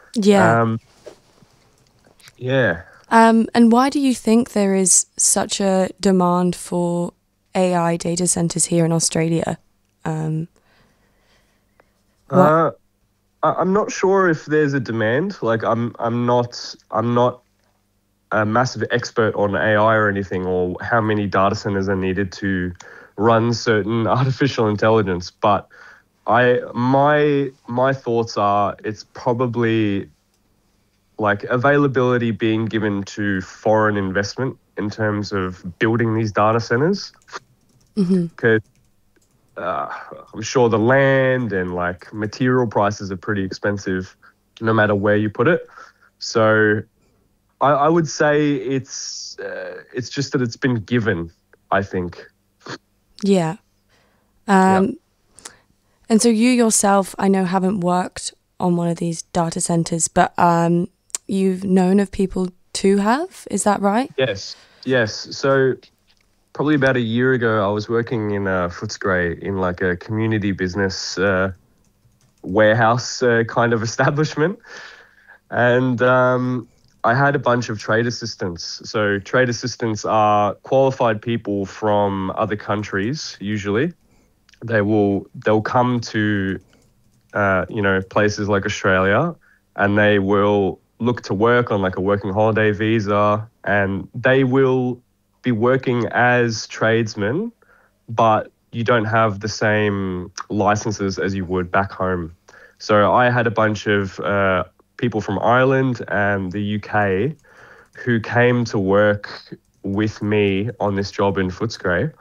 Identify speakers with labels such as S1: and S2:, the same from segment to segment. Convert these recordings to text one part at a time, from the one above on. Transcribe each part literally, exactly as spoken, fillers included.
S1: Yeah.
S2: Um, yeah.
S1: Um, and why do you think there is such a demand for A I data centers here in Australia? Um, what?
S2: Uh, I, I'm not sure if there's a demand. Like, I'm I'm not I'm not a massive expert on A I or anything, or how many data centers are needed to run certain artificial intelligence. But I my my thoughts are it's probably like availability being given to foreign investment in terms of building these data centers.
S1: Hmm.
S2: Because uh, I'm sure the land and like material prices are pretty expensive no matter where you put it. So I, I would say it's uh, it's just that it's been given, I think.
S1: Yeah.
S2: Yeah.
S1: Um, and so you yourself, I know, haven't worked on one of these data centers, but um, you've known of people to have. Is that right?
S2: Yes. Yes. So probably about a year ago, I was working in uh, Footscray in like a community business uh, warehouse uh, kind of establishment. And um, I had a bunch of trade assistants. So trade assistants are qualified people from other countries. Usually, they will they'll come to uh, you know places like Australia, and they will look to work on like a working holiday visa, and they will be working as tradesmen, but you don't have the same licenses as you would back home. So I had a bunch of uh, people from Ireland and the U K who came to work with me on this job in Footscray.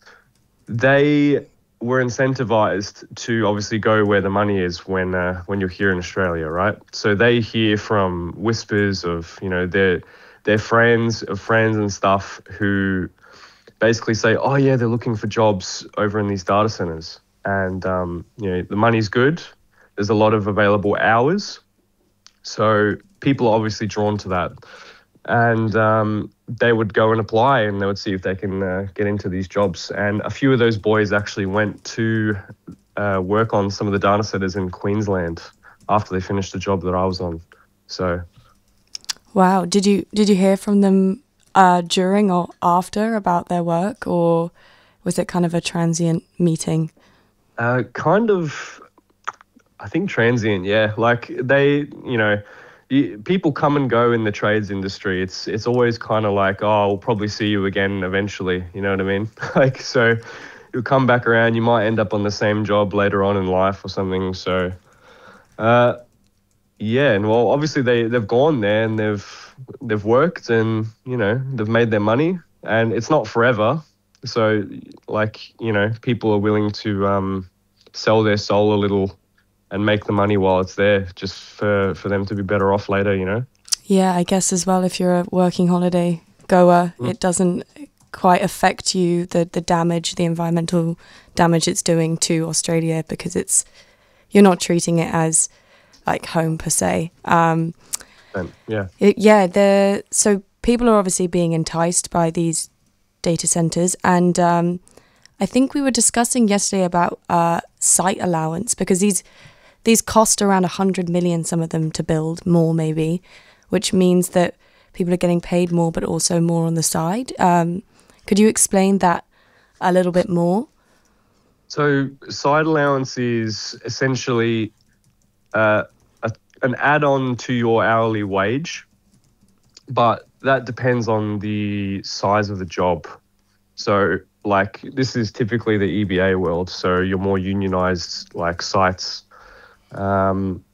S2: They were incentivized to obviously go where the money is when uh, when you're here in Australia, right? So they hear from whispers of you know their their friends of friends and stuff who basically say, oh yeah, they're looking for jobs over in these data centers, and um, you know the money's good. There's a lot of available hours, so people are obviously drawn to that, and um, they would go and apply, and they would see if they can uh, get into these jobs. And a few of those boys actually went to uh, work on some of the data centers in Queensland after they finished the job that I was on. So
S1: Wow. Did you did you hear from them uh, during or after about their work, or was it kind of a transient meeting?
S2: uh, kind of I think transient, yeah. Like they, you know, you, people come and go in the trades industry. It's it's always kind of like, oh, I'll probably see you again eventually. You know what I mean? Like so, you'll come back around. You might end up on the same job later on in life or something. So, uh, yeah. And well, obviously they they've gone there and they've they've worked and you know they've made their money and it's not forever. So, like you know, people are willing to um, sell their soul a little and make the money while it's there, just for, for them to be better off later, you know?
S1: Yeah, I guess as well, if you're a working holiday goer,
S2: Mm.
S1: it doesn't quite affect you, the, the damage, the environmental damage it's doing to Australia, because it's you're not treating it as like home per se. Um,
S2: And yeah.
S1: it, yeah, the so people are obviously being enticed by these data centers, and um, I think we were discussing yesterday about uh, site allowance, because these these cost around a hundred million, some of them to build, more maybe, which means that people are getting paid more, but also more on the side. Um, could you explain that a little bit more?
S2: So side allowance is essentially uh, a, an add-on to your hourly wage, but that depends on the size of the job. So like this is typically the E B A world, so your more unionized like sites. Um,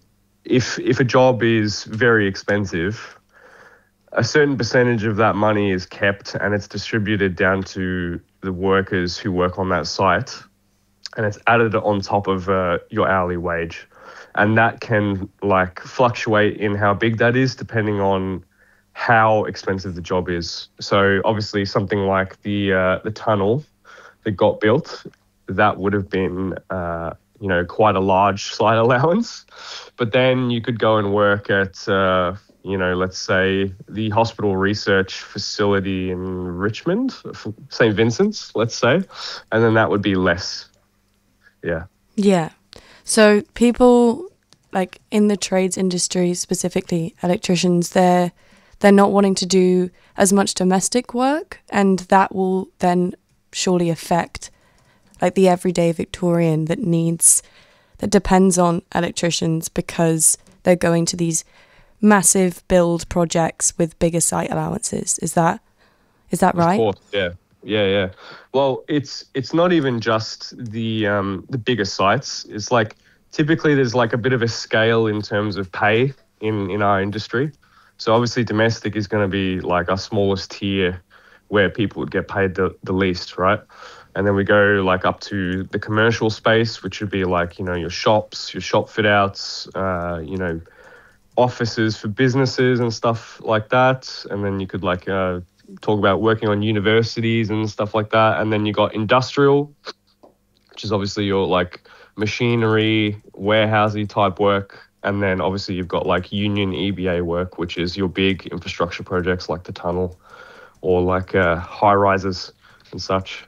S2: if if a job is very expensive, a certain percentage of that money is kept and it's distributed down to the workers who work on that site, and it's added on top of uh, your hourly wage, and that can like fluctuate in how big that is depending on how expensive the job is. So obviously something like the uh, the tunnel that got built, that would have been uh, you know quite a large site allowance. But then you could go and work at uh, you know let's say the hospital research facility in Richmond, Saint Vincent's, let's say, and then that would be less. Yeah.
S1: Yeah. So people like in the trades industry, specifically electricians, they're they're not wanting to do as much domestic work, and that will then surely affect like the everyday Victorian that needs that depends on electricians because they're going to these massive build projects with bigger site allowances. Is that is that right?
S2: Of course, yeah. Yeah, yeah. Well, it's it's not even just the um, the bigger sites. It's like typically there's like a bit of a scale in terms of pay in, in our industry. So obviously domestic is going to be like our smallest tier where people would get paid the, the least, right? And then we go like up to the commercial space, which would be like, you know, your shops, your shop fit outs, uh, you know, offices for businesses and stuff like that. And then you could like uh, talk about working on universities and stuff like that. And then you got industrial, which is obviously your like machinery, warehousey type work. And then obviously you've got like union E B A work, which is your big infrastructure projects like the tunnel or like uh, high rises and such.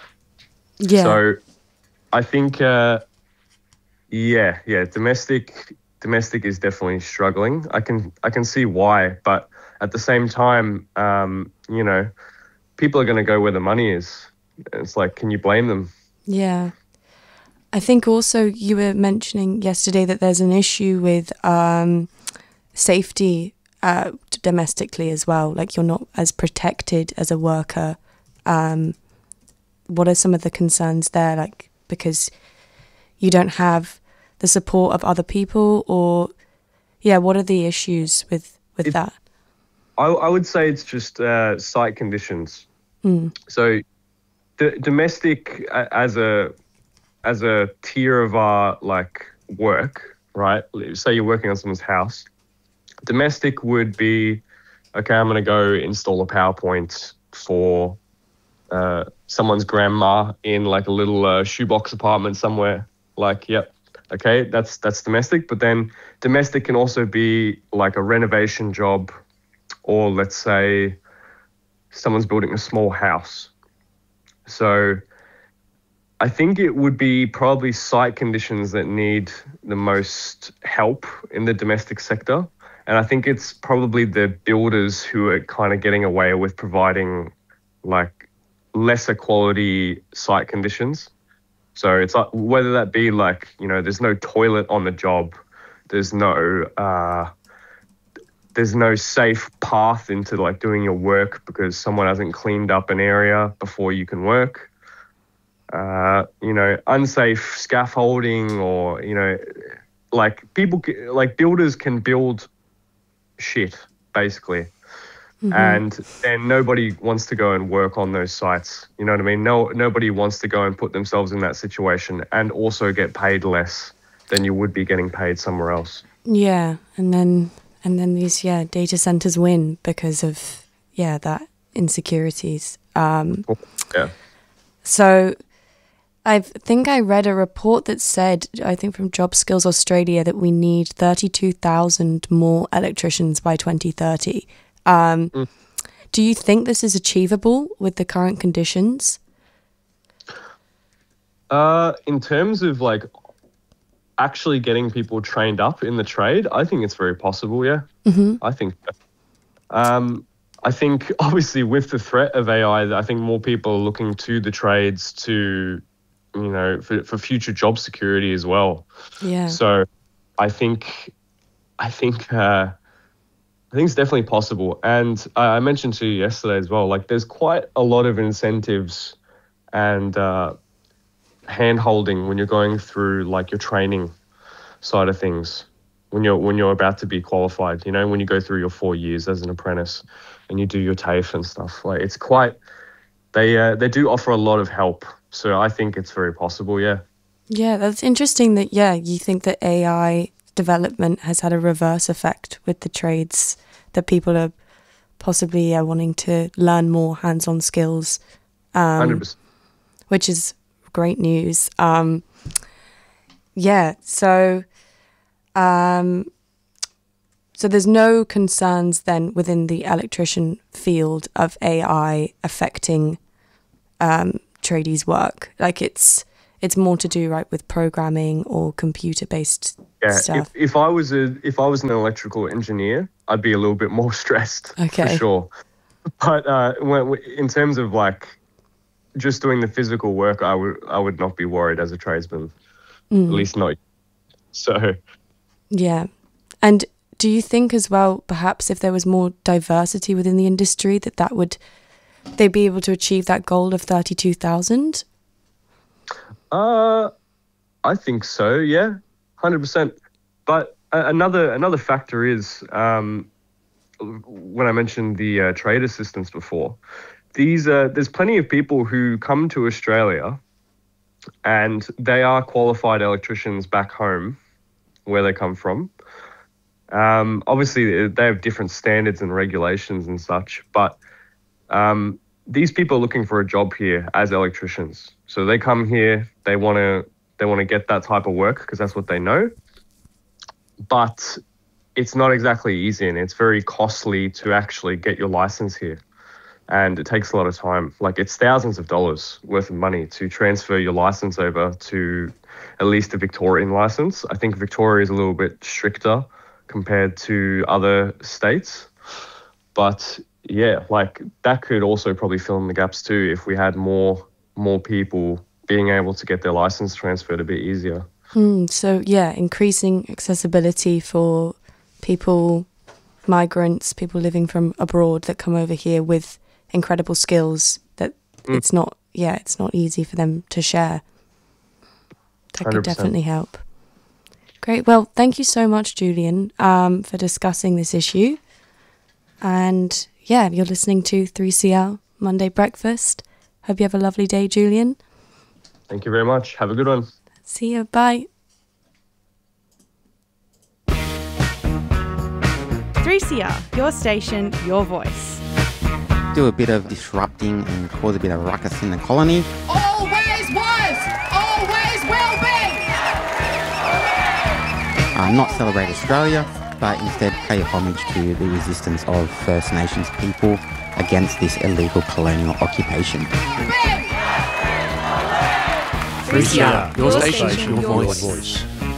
S1: Yeah.
S2: So I think, uh, yeah, yeah, domestic domestic is definitely struggling. I can I can see why, but at the same time, um, you know, people are going to go where the money is. It's like, can you blame them?
S1: Yeah. I think also you were mentioning yesterday that there's an issue with um, safety uh, domestically as well. Like you're not as protected as a worker. Um, what are some of the concerns there? Like because you don't have the support of other people, or yeah, what are the issues with with
S2: it,
S1: that?
S2: I, I would say it's just uh, site conditions.
S1: Mm.
S2: So the domestic uh, as a as a tier of our like work, right? Say you're working on someone's house. Domestic would be, okay, I'm going to go install a PowerPoint for uh, someone's grandma in like a little uh, shoebox apartment somewhere. Like, yep, okay, that's that's domestic. But then domestic can also be like a renovation job, or let's say someone's building a small house. So I think it would be probably site conditions that need the most help in the domestic sector. And I think it's probably the builders who are kind of getting away with providing like lesser quality site conditions. So it's like, whether that be like, you know, there's no toilet on the job, there's no, uh, there's no safe path into like doing your work because someone hasn't cleaned up an area before you can work. Uh, you know, unsafe scaffolding, or, you know, like people, like builders can build shit basically. Mm-hmm. And then nobody wants to go and work on those sites. You know what I mean? No, nobody wants to go and put themselves in that situation and also get paid less than you would be getting paid somewhere else.
S1: Yeah. And then, and then these, yeah, data centers win because of, yeah, that insecurities. Um,
S2: yeah.
S1: So I think I read a report that said, I think from Job Skills Australia, that we need thirty-two thousand more electricians by twenty thirty. Um, mm. Do you think this is achievable with the current conditions?
S2: Uh, in terms of like actually getting people trained up in the trade, I think it's very possible, yeah.
S1: Mm-hmm.
S2: I think um, I think obviously with the threat of A I, I think more people are looking to the trades to, you know, for, for future job security as well.
S1: Yeah.
S2: So I think, I think, uh, I think it's definitely possible. And uh, I mentioned to you yesterday as well, like there's quite a lot of incentives and uh, hand-holding when you're going through like your training side of things, when you're, when you're about to be qualified, you know, when you go through your four years as an apprentice and you do your TAFE and stuff. Like it's quite, they, uh, they do offer a lot of help. So I think it's very possible, yeah.
S1: Yeah, that's interesting that, yeah, you think that A I development has had a reverse effect with the trades, that people are possibly yeah, wanting to learn more hands-on skills, um,
S2: one hundred percent.
S1: Which is great news. Um, yeah, so um, so there's no concerns then within the electrician field of A I affecting um tradies work. Like it's it's more to do, right, with programming or computer-based
S2: Yeah,
S1: stuff.
S2: if, if I was a if I was an electrical engineer, I'd be a little bit more stressed,
S1: Okay.
S2: for sure. But uh, when, in terms of like just doing the physical work, I would I would not be worried as a tradesman,
S1: Mm.
S2: at least not. So
S1: Yeah. And do you think as well, perhaps if there was more diversity within the industry, that that would, they'd be able to achieve that goal of thirty-two thousand?
S2: Uh, I think so. Yeah, one hundred percent. But uh, another another factor is um, when I mentioned the uh, trade assistants before. These uh, there's plenty of people who come to Australia, and they are qualified electricians back home, where they come from. Um, obviously, they have different standards and regulations and such, but um, these people are looking for a job here as electricians. So they come here, they want to they want to get that type of work because that's what they know. But it's not exactly easy, and it's very costly to actually get your license here. And it takes a lot of time. Like, it's thousands of dollars worth of money to transfer your license over to at least a Victorian license. I think Victoria is a little bit stricter compared to other states. But yeah, like that could also probably fill in the gaps too if we had more more people being able to get their license transferred a bit easier.
S1: Hmm, so yeah, increasing accessibility for people, migrants, people living from abroad that come over here with incredible skills that mm. it's not, yeah, it's not easy for them to share. That
S2: one hundred percent.
S1: Could definitely help. Great. Well, thank you so much, Julian, um, for discussing this issue. And yeah, you're listening to three C R Monday Breakfast. Hope you have a lovely day, Julian.
S2: Thank you very much. Have a good one.
S1: See you. Bye.
S3: three C R, your station, your voice.
S4: Do a bit of disrupting and cause a bit of ruckus in the colony.
S5: Always was, always will be.
S4: Uh, not celebrate Australia, but instead pay homage to the resistance of First Nations people against this illegal colonial occupation.
S5: three C R,
S6: your station, your voice.